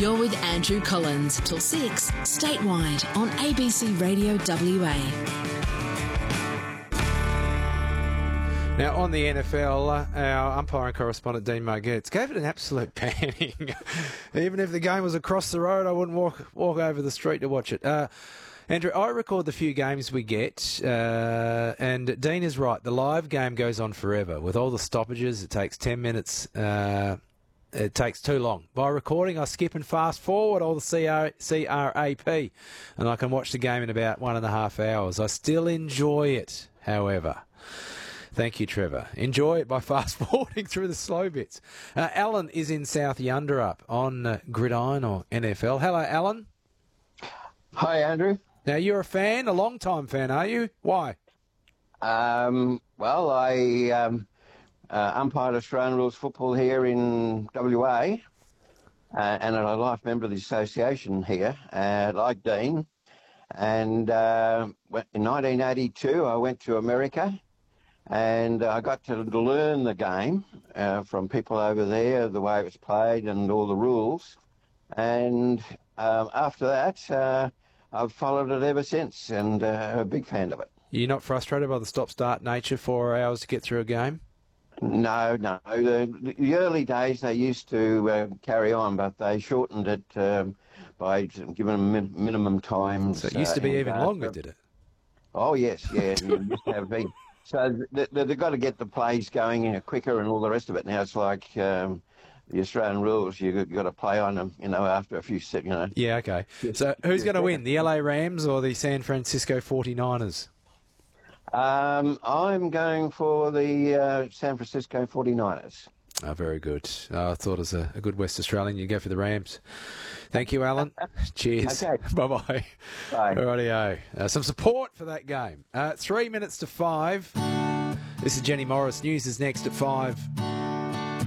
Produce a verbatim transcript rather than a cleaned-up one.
You're with Andrew Collins till six, statewide on A B C Radio W A. Now, on the N F L, uh, our umpiring correspondent, Dean Margetts, gave it an absolute panning. Even if the game was across the road, I wouldn't walk walk over the street to watch it. Uh, Andrew, I record the few games we get, uh, and Dean is right. The live game goes on forever. With all the stoppages, it takes ten minutes. Uh, it takes too long. By recording, I skip and fast forward all the C R, C R A P, and I can watch the game in about one and a half hours. I still enjoy it, however. Thank you, Trevor. Enjoy it by fast-forwarding through the slow bits. Uh, Alan is in South Yunderup on uh, Gridiron or N F L. Hello, Alan. Hi, Andrew. Now, you're a fan, a long-time fan, are you? Why? Um, well, I um, uh, umpired Australian rules football here in W A, uh, and I'm a life member of the association here, uh, like Dean. And uh, in nineteen eighty-two, I went to America. And I got to learn the game uh, from people over there, the way it was played and all the rules. And um, after that, uh, I've followed it ever since, and uh, I'm a big fan of it. You're not frustrated by the stop-start nature, four hours to get through a game? No, no. The, the early days, they used to uh, carry on, but they shortened it um, by giving them min- minimum times. So it used to be uh, even uh, longer, did it? Oh, yes, yeah. You used to have big. So they, they've got to get the plays going, you know, quicker and all the rest of it. Now it's like um, the Australian rules. You've got to play on them, you know, after a few seconds, you know. Yeah, okay. So who's going to win, the L A Rams or the San Francisco forty-niners? Um, I'm going for the uh, San Francisco forty-niners. Oh, very good. Oh, I thought as a, a good West Australian, you'd go for the Rams. Thank you, Alan. Cheers. Okay. Bye-bye. Bye. Rightio. Uh, some support for that game. Uh, three minutes to five. This is Jenny Morris. News is next at five.